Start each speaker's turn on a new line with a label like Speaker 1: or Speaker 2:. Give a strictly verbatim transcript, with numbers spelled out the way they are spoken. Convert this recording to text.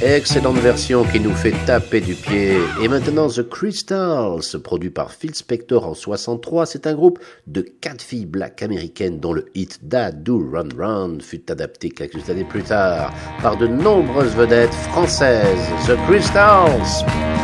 Speaker 1: Excellente version qui nous fait taper du pied. Et maintenant The Crystals, produit par Phil Spector en soixante-trois. C'est un groupe de quatre filles black américaines dont le hit Dad Do Run Run fut adapté quelques années plus tard par de nombreuses vedettes françaises. The Crystals.